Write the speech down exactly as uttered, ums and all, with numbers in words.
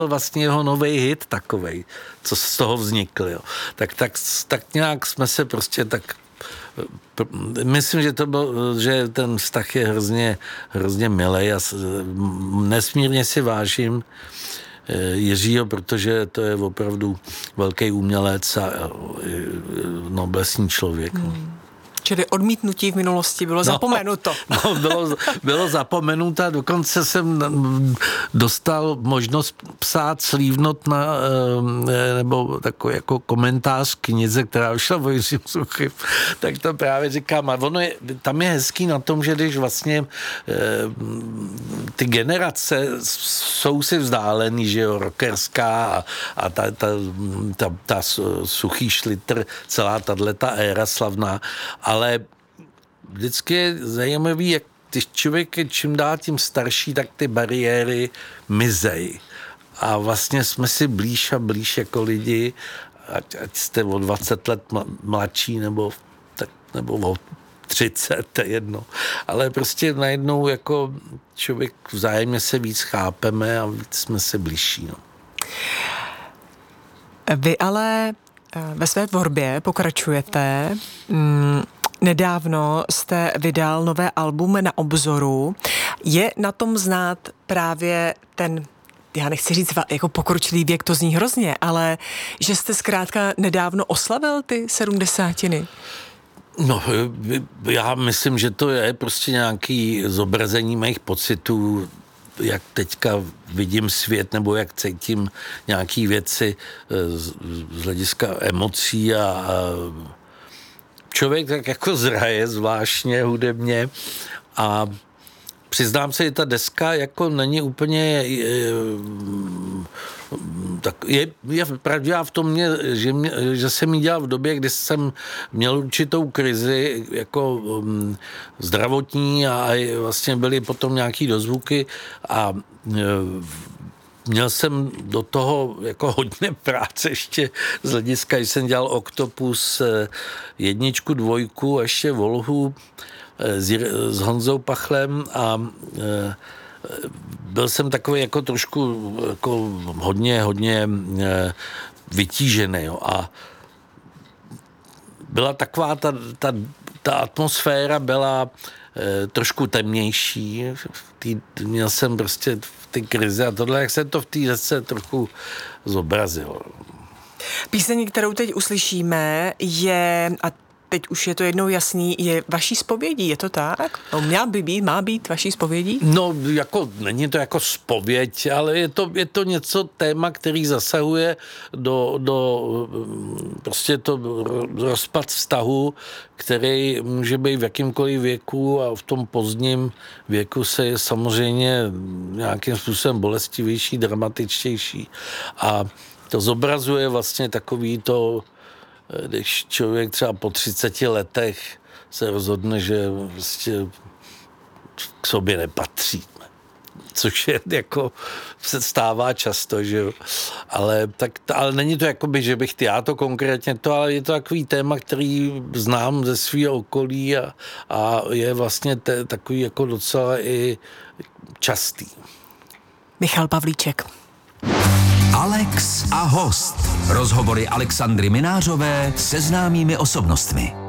vlastně jeho nový hit takovej, co z toho vznikl, jo. Tak, tak, tak nějak jsme se prostě tak... Myslím, že to byl, že ten vztah je hrozně, hrozně milej a nesmírně si vážím Jiřího, protože to je opravdu velký umělec a noblesní člověk. Hmm. Čili odmítnutí v minulosti bylo no, zapomenuto. No, bylo, bylo zapomenuto a dokonce jsem dostal možnost psát slívnot na, nebo takový jako komentář knize, která vyšla o Jiřím Suchým. Tak to právě říkám. A ono je, tam je hezký na tom, že když vlastně ty generace jsou si vzdálený, že jo, rockerská a, a ta, ta, ta, ta Suchý Šlitr, celá tato éra slavná, ale vždycky je zajímavý, jak když člověk je čím dál tím starší, tak ty bariéry mizej. A vlastně jsme si blíž a blíž jako lidi, ať, ať jste o dvacet let mladší nebo, tak, nebo o třicet, to je jedno. Ale prostě najednou jako člověk vzájemně se víc chápeme a víc jsme se blížší. No. Vy ale ve své tvorbě pokračujete. Mm, nedávno jste vydal nové album Na obzoru. Je na tom znát právě ten, já nechci říct jako pokročilý věk, to zní hrozně, ale že jste zkrátka nedávno oslavil ty sedmdesátiny? No, já myslím, že to je prostě nějaký zobrazení mých pocitů, jak teďka vidím svět, nebo jak cítím nějaký věci z, z hlediska emocí a, a člověk tak jako zraje zvláštně hudebně a přiznám se, že ta deska jako není úplně je, tak je, je pravdivá v tom, mě, že, mě, že jsem ji dělal v době, kdy jsem měl určitou krizi jako um, zdravotní a vlastně byly potom nějaký dozvuky a um, měl jsem do toho jako hodně práce ještě z hlediska, že jsem dělal Oktopus jedničku, dvojku a ještě Volhu s, s Honzou Pachlem a e, byl jsem takový jako trošku jako hodně, hodně e, vytížený. Jo. A byla taková ta, ta, ta atmosféra byla e, trošku temnější. Tý, měl jsem prostě ty krize a tohle, jak se to v té desce trochu zobrazilo. Píseň, kterou teď uslyšíme, je, a teď už je to jednou jasný, je vaší zpovědí, je to tak? No, měla by být, má být vaší zpovědí? No, jako, není to jako zpověď, ale je to, je to něco, téma, který zasahuje do, do prostě to rozpad vztahu, který může být v jakýmkoliv věku a v tom pozdním věku se je samozřejmě nějakým způsobem bolestivější, dramatičtější a to zobrazuje vlastně takový to, když člověk třeba po třiceti letech se rozhodne, že vlastně k sobě nepatří. Což je jako, se stává často, že jo. Ale, tak, ale není to jakoby, že bych já to konkrétně to, ale je to takový téma, který znám ze svého okolí a, a je vlastně te, takový jako docela i častý. Michal Pavlíček. Alex a host. Rozhovory Alexandry Minářové se známými osobnostmi.